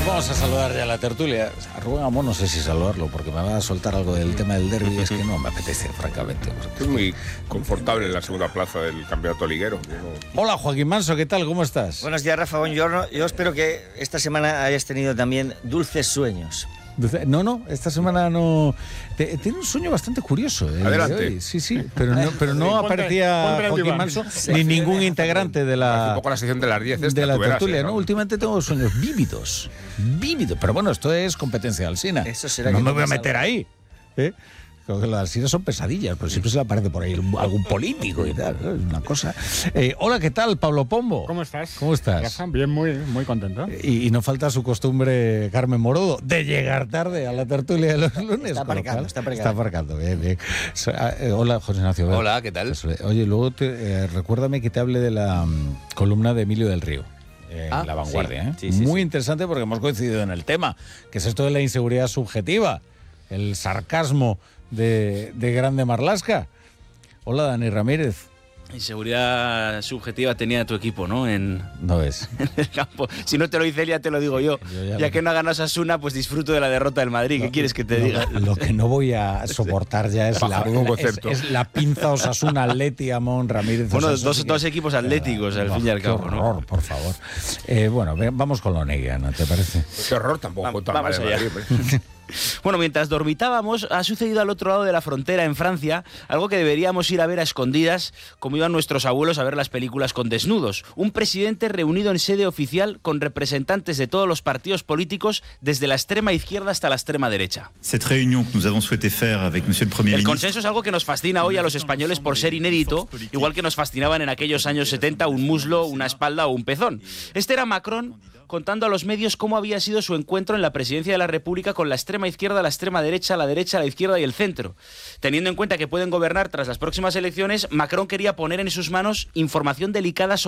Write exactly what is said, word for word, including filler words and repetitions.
Vamos a saludar ya a la tertulia. A Rubén Amón no sé si saludarlo porque me va a soltar algo del tema del derbi. Es que no me apetece, francamente. Estoy muy confortable en la segunda plaza del campeonato liguero. No... Hola, Joaquín Manso, ¿qué tal? ¿Cómo estás? Buenos días, Rafa, buongiorno. Yo espero que esta semana hayas tenido también dulces sueños. No, no, esta semana no... Te, tiene un sueño bastante curioso. ¿eh? Adelante. Sí, sí, pero no, pero no Ponte- aparecía ponte el Joaquín diván. Manso Sí. ni ningún integrante de Hace la... un poco la sección de las diez esta, de la tú verás, tertulia, ¿eh? ¿no? Últimamente tengo sueños vívidos, vívidos, pero bueno, esto es competencia de Alsina. Eso será no que me te voy a pasa meter algo. ahí, ¿eh? Creo que las Alsinas son pesadillas, pero siempre se le aparece por ahí algún político y tal, ¿no? Es una cosa. Eh, hola, ¿qué tal, Pablo Pombo? ¿Cómo estás? ¿Cómo estás? Rafa, bien, muy, muy contento. Y, y no falta su costumbre, Carmen Morodo, de llegar tarde a la tertulia de los lunes. Está con lo aparcando, cual- está aparcando. Está aparcando, bien, bien. So, eh, hola, José Ignacio. Hola, ¿qué tal? Oye, luego te, eh, recuérdame que te hable de la um, columna de Emilio del Río. En Ah, La Vanguardia, sí. ¿eh? Sí, sí, Muy sí. interesante porque hemos coincidido en el tema, que es esto de la inseguridad subjetiva, el sarcasmo de, de Grande Marlaska. Hola, Dani Ramírez. Inseguridad subjetiva tenía tu equipo, ¿no? En, No ves. en el campo. Si no te lo dice él, ya te lo digo yo. Yo ya Ya lo- que no ha ganado Osasuna, pues disfruto de la derrota del Madrid. ¿Qué quieres que te Lo- diga? Lo que no voy a soportar ya es, la, Bajo un es, concepto. es la pinza Osasuna Atleti Amón Ramírez. Bueno, Osasuna, dos, así que- dos equipos atléticos, al Buah, fin y al qué cabo, ¿no? horror, por favor. Eh, bueno, ve- vamos con lo neguiano, ¿te parece? Qué horror, tampoco Va- fue tan vamos mal el allá. Madrid, pues. Bueno, mientras dormitábamos, ha sucedido al otro lado de la frontera, en Francia, algo que deberíamos ir a ver a escondidas, como iban nuestros abuelos a ver las películas con desnudos. Un presidente reunido en sede oficial con representantes de todos los partidos políticos, desde la extrema izquierda hasta la extrema derecha. Cette réunion que nous avons souhaité faire avec Monsieur le Premier El ministre. consenso es algo que nos fascina hoy a los españoles por ser inédito, igual que nos fascinaban en aquellos años setenta un muslo, una espalda o un pezón. Este era Macron contando a los medios cómo había sido su encuentro en la presidencia de la República con la extrema izquierda, la extrema derecha, la derecha, la izquierda y el centro. Teniendo en cuenta que pueden gobernar tras las próximas elecciones, Macron quería poner en sus manos información delicada sobre